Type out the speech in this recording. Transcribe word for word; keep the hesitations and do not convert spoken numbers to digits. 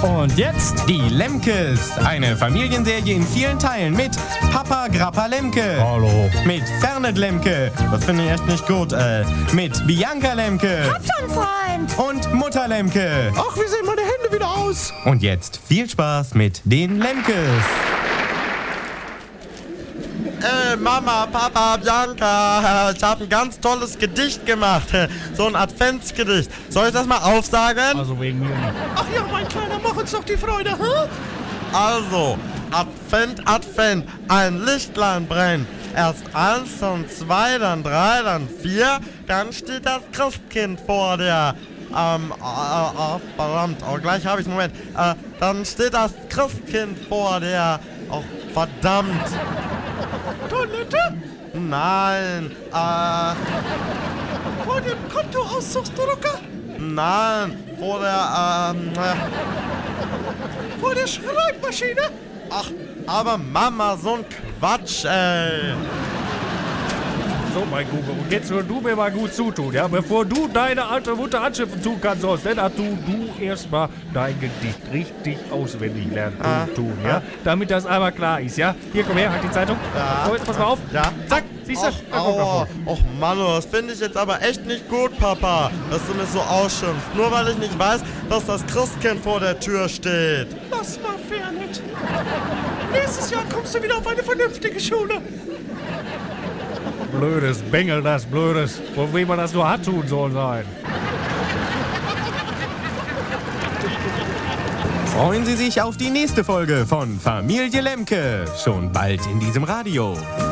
Und jetzt die Lemkes. Eine Familienserie in vielen Teilen mit Papa Grappa Lemke. Hallo. Mit Fernet Lemke. Das finde ich echt nicht gut. Äh, mit Bianca Lemke. Hab schon, Freund. Und Mutter Lemke. Ach, wie sehen meine Hände wieder aus? Und jetzt viel Spaß mit den Lemkes. Ey, Mama, Papa, Bianca, ich habe ein ganz tolles Gedicht gemacht. So ein Adventsgedicht. Soll ich das mal aufsagen? Also wegen mir nicht. Ach ja, mein Kleiner, mach uns doch die Freude, hä? Also, Advent, Advent, ein Lichtlein brennt. Erst eins, dann zwei, dann drei, dann vier, dann steht das Christkind vor der... Ähm, äh, äh, verdammt, oh, gleich habe ich einen Moment. Äh, dann steht das Christkind vor der... Oh, verdammt. Toilette? Nein, äh... Vor dem Kontoauszugsdrucker? Nein, vor der, ähm... äh, Vor der Schreibmaschine? Ach, aber Mama, so ein Quatsch, ey. So, mein Google, und jetzt hör du mir mal gut zutun, ja? Bevor du deine alte Mutter anschiffen tun kannst, sollst, dann hast du, du erstmal dein Gedicht richtig auswendig lernen Ah, tun, ja? ah. Damit das einmal klar ist, ja? Hier, komm her, halt die Zeitung. Ja. So, jetzt pass mal auf. Ja. Zack, siehst du? Och, Da kommt er aua. vor. Och, Manu, das finde ich jetzt aber echt nicht gut, Papa, dass du mich so ausschimpfst. Nur weil ich nicht weiß, dass das Christkind vor der Tür steht. Lass mal, Fernet. Nächstes Jahr kommst du wieder auf eine vernünftige Schule. Blödes Bengel, das Blödes. Von wem man das nur hat tun soll sein. Freuen Sie sich auf die nächste Folge von Familie Lemke. Schon bald in diesem Radio.